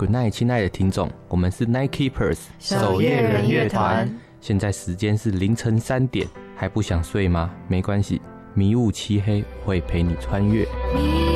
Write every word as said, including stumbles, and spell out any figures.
Good night， 亲爱的听众，我们是 Night Keepers 守夜人乐团。 现在时间是凌晨三点，还不想睡吗？没关系，迷雾漆黑会陪你穿越。